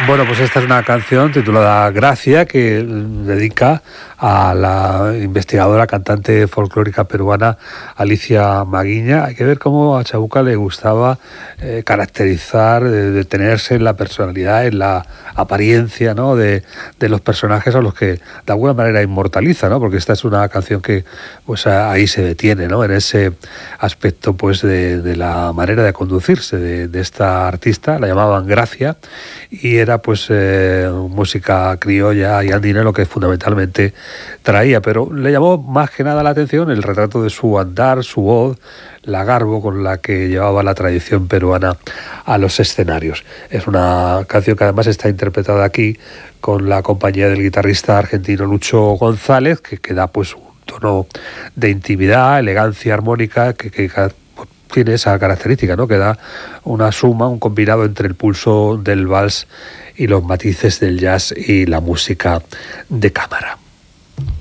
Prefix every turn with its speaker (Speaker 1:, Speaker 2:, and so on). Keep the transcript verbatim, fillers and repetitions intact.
Speaker 1: Bueno, pues esta es una canción titulada Gracia, que dedica a la investigadora, cantante folclórica peruana Alicia Maguiña. Hay que ver cómo a Chabuca le gustaba eh, caracterizar, eh, detenerse en la personalidad, en la apariencia, ¿no?, de, de los personajes a los que de alguna manera inmortaliza, ¿no? Porque esta es una canción que pues ahí se detiene, ¿no?, en ese aspecto pues de, de la manera de conducirse de, de esta artista. La llamaban Gracia y era pues eh, música criolla y andina lo que fundamentalmente traía, pero le llamó más que nada la atención el retrato de su andar, su voz, la garbo con la que llevaba la tradición peruana a los escenarios. Es una canción que además está interpretada aquí con la compañía del guitarrista argentino Lucho González, que, que da pues un tono de intimidad, elegancia armónica que, que tiene esa característica, ¿no?, que da una suma, un combinado entre el pulso del vals y los matices del jazz y la música de cámara.